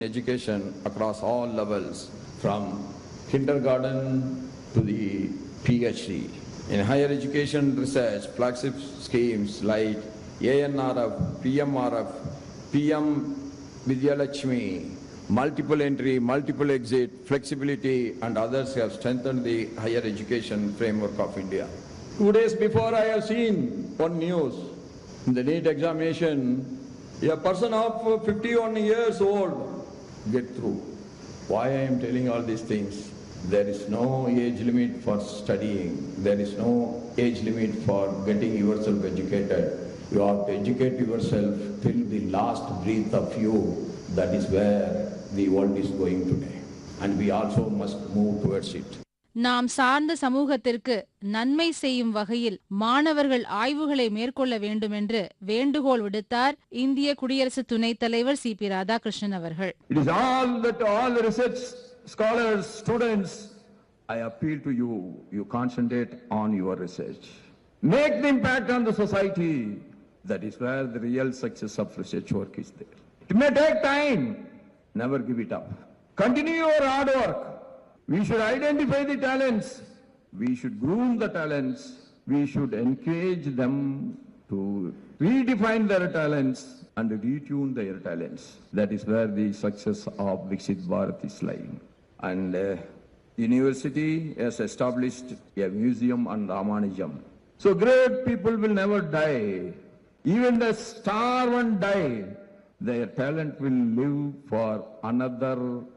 Education across all levels, from kindergarten to the PhD. In higher education research, flagship schemes like ANRF, PMRF, PM Vidyalakshmi, multiple entry, multiple exit, flexibility, and others have strengthened the higher education framework of India. 2 days before, I have seen one news. In the NEET examination, a person of 51 years old get through. Why I am telling all these things? There is no age limit for studying. There is no age limit for getting yourself educated. You have to educate yourself till the last breath of you. That is where the world is going today. And we also must move towards it. நாம் சார்ந்த சமூகத்திற்கு நன்மை செய்யும் வகையில் மாணவர்கள் ஆய்வுகளை மேற்கொள்ள வேண்டும் என்று வேண்டுகோள் விடுத்தார் இந்திய குடியரசு துணைத் தலைவர் சி.பி. ராதாகிருஷ்ணன் அவர்கள். It is all that all the research scholars, students, I appeal to you, you concentrate on your research. Make the impact on the society. That is where the real success of research work is there. It may take time. Never give it up. Continue your hard work. We should identify the talents. We should groom the talents. We should encourage them to redefine their talents and retune their talents. That is where the success of Viksit Bharat is lying. And the university has established a museum on Ramanujam. So great people will never die. Even the star one die. Their talent will live for another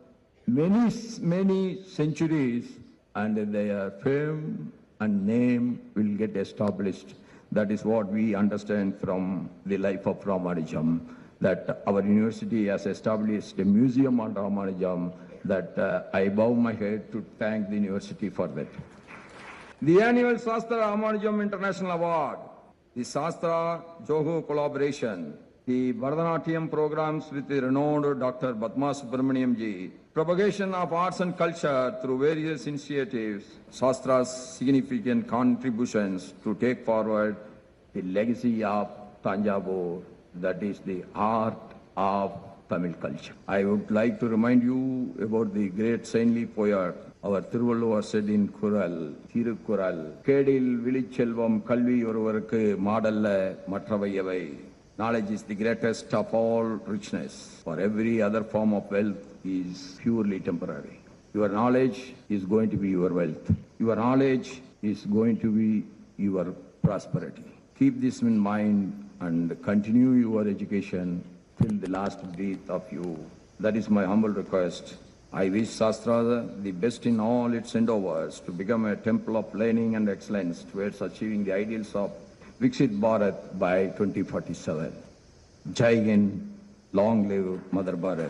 many centuries, and their fame and name will get established. That is what we understand from the life of Ramanujam, that our university has established a museum on Ramanujam, that I bow my head to thank the university for that. The annual Shastra Ramanujam International Award, the Shastra Jogo collaboration, the Bharatanatyam programs with the renowned Dr. Padma Subramaniam ji, propagation of arts and culture through various initiatives, Shastra's significant contributions to take forward the legacy of Tanjavur, that is the art of Tamil culture. I would like to remind you about the great saintly poet, our Thiruvalluvar said in Kural, Thirukural, Kedil Vilichelvam Kalvi Oruvarukku Madalla Matravayavai. Knowledge is the greatest of all richness, for every other form of wealth is purely temporary. Your knowledge is going to be your wealth. Your knowledge is going to be your prosperity. Keep this in mind and continue your education till the last breath of you. That is my humble request. I wish Shastra the best in all its endeavors to become a temple of learning and excellence towards achieving the ideals of Viksit Bharat by 2047. Jai Hind, long live Mother Bharat.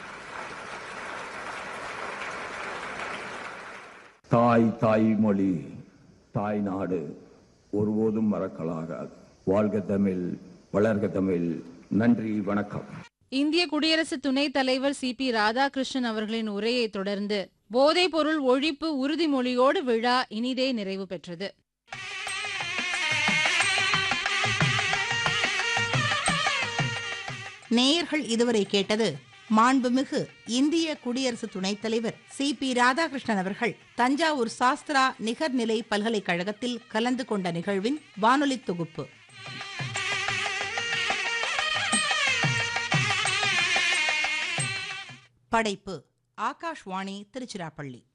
தாய் மொழி தாய் நாடு ஒருபோதும் மறக்கலாகாது. வாழ்க தமிழ், வளர்க தமிழ். நன்றி, வணக்கம். இந்திய குடியரசு துணைத் தலைவர் சி.பி. ராதாகிருஷ்ணன் அவர்களின் உரையை தொடர்ந்து போதைப் பொருள் ஒழிப்பு உறுதிமொழியோடு விழா இனிதே நிறைவு பெற்றது. நேயர்கள் இதுவரை கேட்டது மாண்புமிகு இந்திய குடியரசு துணைத் தலைவர் சி.பி. ராதாகிருஷ்ணன் அவர்கள் தஞ்சாவூர் சாஸ்திரா நிகர்நிலை பல்கலைக்கழகத்தில் கலந்து கொண்ட நிகழ்வின் வானொலி தொகுப்பு. படைப்பு ஆகாஷ்வாணி திருச்சிராப்பள்ளி.